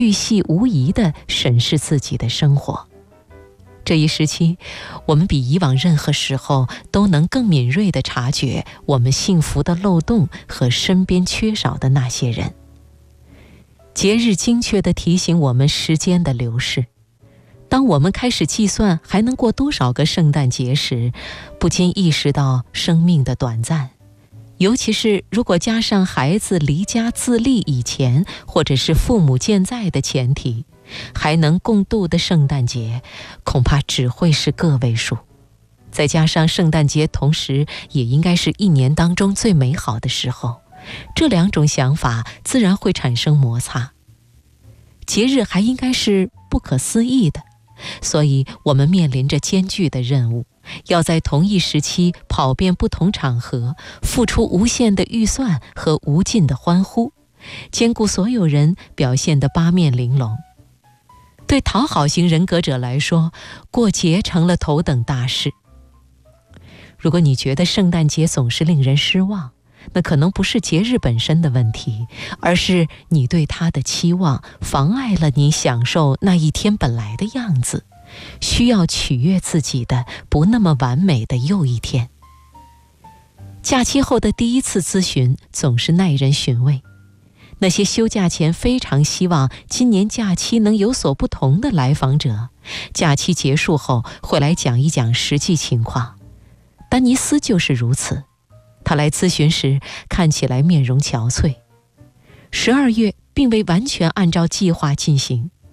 巨细无遗地审视自己的生活。这一时期，我们比以往任何时候都能更敏锐地察觉我们幸福的漏洞和身边缺少的那些人。节日精确地提醒我们时间的流逝。当我们开始计算还能过多少个圣诞节时，不禁意识到生命的短暂。尤其是如果加上孩子离家自立以前，或者是父母健在的前提，还能共度的圣诞节恐怕只会是个位数。再加上圣诞节同时也应该是一年当中最美好的时候，这两种想法自然会产生摩擦。节日还应该是不可思议的，所以我们面临着艰巨的任务，要在同一时期跑遍不同场合，付出无限的预算和无尽的欢呼，兼顾所有人表现得八面玲珑。对讨好型人格者来说，过节成了头等大事。如果你觉得圣诞节总是令人失望，那可能不是节日本身的问题，而是你对它的期望妨碍了你享受那一天本来的样子，需要取悦自己的不那么完美的又一天。假期后的第一次咨询总是耐人寻味。那些休假前非常希望今年假期能有所不同的来访者，假期结束后会来讲一讲实际情况。丹尼斯就是如此，他来咨询时看起来面容憔悴。12月并未完全按照计划进行，